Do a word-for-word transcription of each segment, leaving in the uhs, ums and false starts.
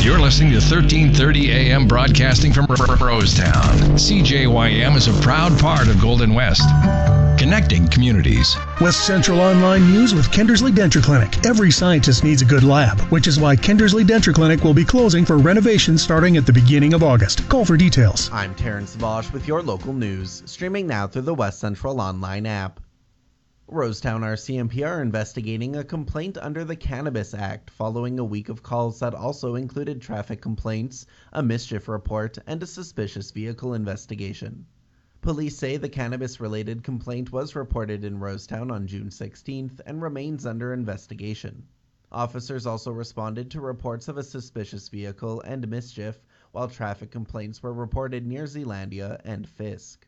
You're listening to thirteen thirty A M broadcasting from Rosetown. C J Y M is a proud part of Golden West, connecting communities. West Central Online News with Kindersley Denture Clinic. Every scientist needs a good lab, which is why Kindersley Denture Clinic will be closing for renovation starting at the beginning of August. Call for details. I'm Terrence Vosch with your local news, streaming now through the West Central Online app. Rosetown R C M P are investigating a complaint under the Cannabis Act following a week of calls that also included traffic complaints, a mischief report, and a suspicious vehicle investigation. Police say the cannabis-related complaint was reported in Rosetown on June sixteenth and remains under investigation. Officers also responded to reports of a suspicious vehicle and mischief, while traffic complaints were reported near Zealandia and Fisk.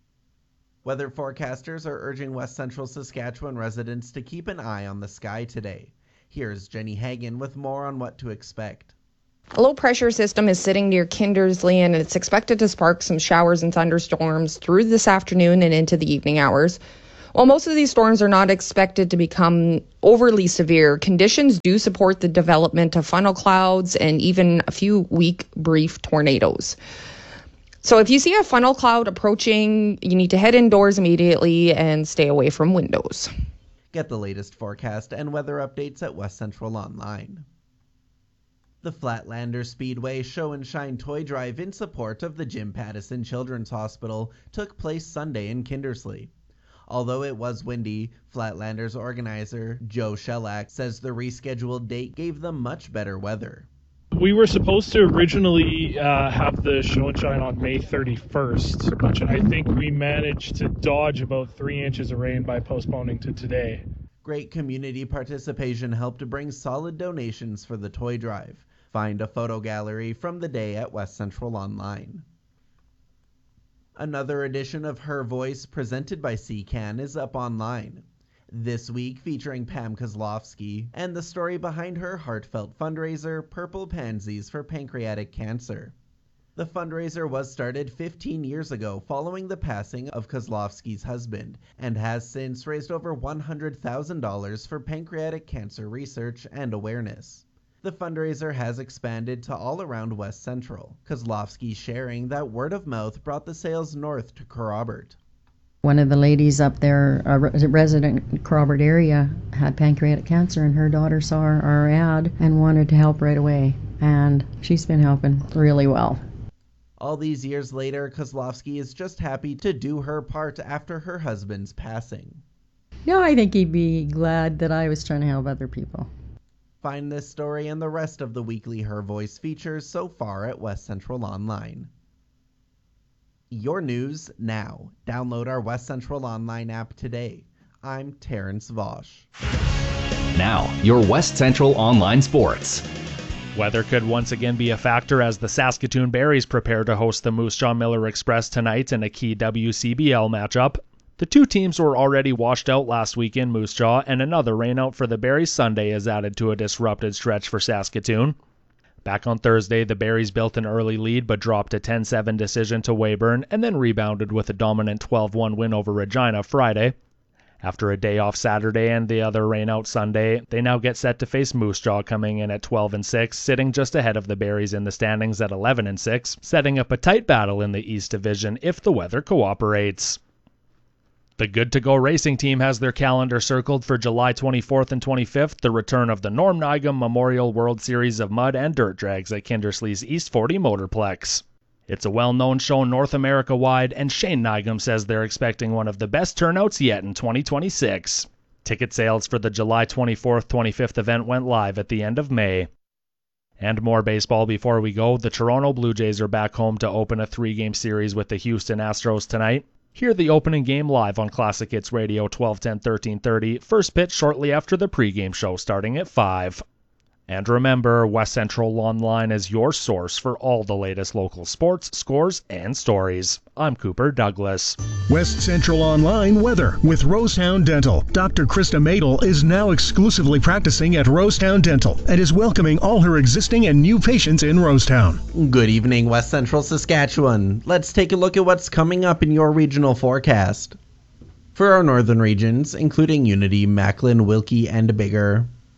Weather forecasters are urging West Central Saskatchewan residents to keep an eye on the sky today. Here's Jenny Hagan with more on what to expect. A low-pressure system is sitting near Kindersley, and it's expected to spark some showers and thunderstorms through this afternoon and into the evening hours. While most of these storms are not expected to become overly severe, conditions do support the development of funnel clouds and even a few weak, brief tornadoes. So if you see a funnel cloud approaching, you need to head indoors immediately and stay away from windows. Get the latest forecast and weather updates at West Central Online. The Flatlander Speedway Show and Shine Toy Drive in support of the Jim Pattison Children's Hospital took place Sunday in Kindersley. Although it was windy, Flatlander's organizer, Joe Shellack, says the rescheduled date gave them much better weather. We were supposed to originally uh, have the show and shine on May thirty-first, but I think we managed to dodge about three inches of rain by postponing to today. Great community participation helped to bring solid donations for the toy drive. Find a photo gallery from the day at West Central Online. Another edition of Her Voice, presented by C C A N, is up online. This week featuring Pam Kozlowski and the story behind her heartfelt fundraiser, Purple Pansies for Pancreatic Cancer. The fundraiser was started fifteen years ago following the passing of Kozlowski's husband and has since raised over one hundred thousand dollars for pancreatic cancer research and awareness. The fundraiser has expanded to all around West Central, Kozlowski sharing that word of mouth brought the sales north to Kerrobert. One of the ladies up there, a resident in Kerrobert area, had pancreatic cancer, and her daughter saw our, our ad and wanted to help right away, and she's been helping really well. All these years later, Kozlowski is just happy to do her part after her husband's passing. No, I think he'd be glad that I was trying to help other people. Find this story and the rest of the weekly Her Voice features so far at West Central Online. Your news now. Download our West Central Online app today. I'm Terrence Vosch. Now, your West Central Online sports. Weather could once again be a factor as the Saskatoon Berries prepare to host the Moose Jaw Miller Express tonight in a key W C B L matchup. The two teams were already washed out last week in Moose Jaw, and another rainout for the Berries Sunday is added to a disrupted stretch for Saskatoon. Back on Thursday, the Berries built an early lead but dropped a ten seven decision to Weyburn and then rebounded with a dominant twelve one win over Regina Friday. After a day off Saturday and the other rainout Sunday, they now get set to face Moose Jaw coming in at twelve and six, sitting just ahead of the Berries in the standings at eleven and six, setting up a tight battle in the East Division if the weather cooperates. The Good To Go Racing team has their calendar circled for July twenty-fourth and twenty-fifth, the return of the Norm Nigam Memorial World Series of Mud and Dirt Drags at Kindersley's East forty Motorplex. It's a well-known show North America-wide, and Shane Nigam says they're expecting one of the best turnouts yet in twenty twenty-six. Ticket sales for the July twenty-fourth twenty-fifth event went live at the end of May. And more baseball before we go. The Toronto Blue Jays are back home to open a three-game series with the Houston Astros tonight. Hear the opening game live on Classic Hits Radio twelve ten thirteen thirty, first pitch shortly after the pregame show starting at five. And remember, West Central Online is your source for all the latest local sports, scores, and stories. I'm Cooper Douglas. West Central Online weather with Rosetown Dental. Doctor Krista Madel is now exclusively practicing at Rosetown Dental and is welcoming all her existing and new patients in Rosetown. Good evening, West Central Saskatchewan. Let's take a look at what's coming up in your regional forecast. For our northern regions, including Unity, Macklin, Wilkie, and Biggar,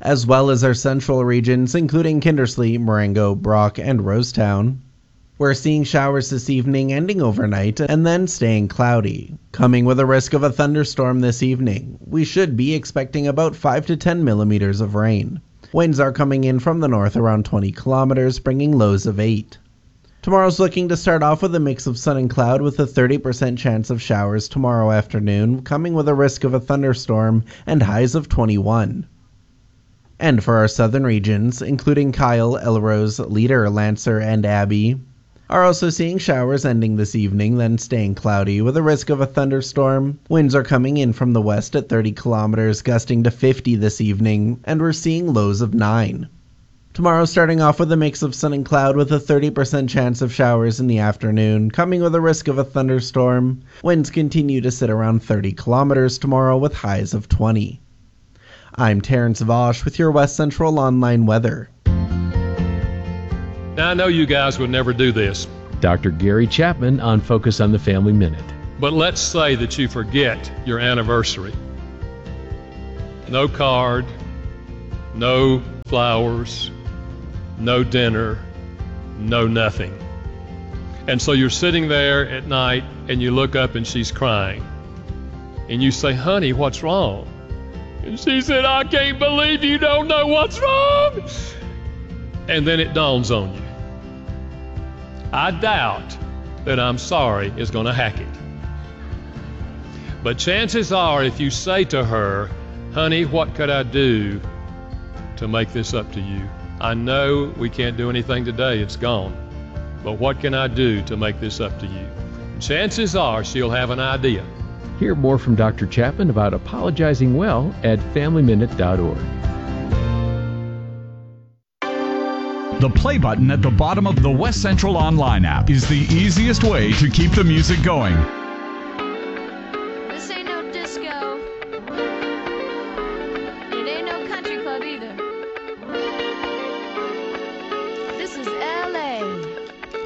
as well as our central regions, including Kindersley, Marengo, Brock, and Rosetown. We're seeing showers this evening ending overnight and then staying cloudy, coming with a risk of a thunderstorm this evening. We should be expecting about five to ten millimeters of rain. Winds are coming in from the north around twenty kilometers, bringing lows of eight. Tomorrow's looking to start off with a mix of sun and cloud with a thirty percent chance of showers tomorrow afternoon, coming with a risk of a thunderstorm and highs of twenty-one. And for our southern regions, including Kyle, Elrose, Leader, Lancer, and Abbey, are also seeing showers ending this evening, then staying cloudy with a risk of a thunderstorm. Winds are coming in from the west at thirty kilometers, gusting to fifty this evening, and we're seeing lows of nine. Tomorrow starting off with a mix of sun and cloud with a thirty percent chance of showers in the afternoon, coming with a risk of a thunderstorm. Winds continue to sit around thirty kilometers tomorrow with highs of twenty. I'm Terrence Vosh with your West Central Online weather. Now, I know you guys would never do this, Doctor Gary Chapman on Focus on the Family Minute. but let's say that you forget your anniversary. No card, no flowers, no dinner, no nothing. And so you're sitting there at night and you look up and she's crying. And you say, honey, what's wrong? And she said, I can't believe you don't know what's wrong. And then it dawns on you. I doubt that I'm sorry is going to hack it. But chances are if you say to her, honey, what could I do to make this up to you? I know we can't do anything today, it's gone. But what can I do to make this up to you? Chances are she'll have an idea. Hear more from Doctor Chapman about apologizing well at family minute dot org. The play button at the bottom of the West Central Online app is the easiest way to keep the music going.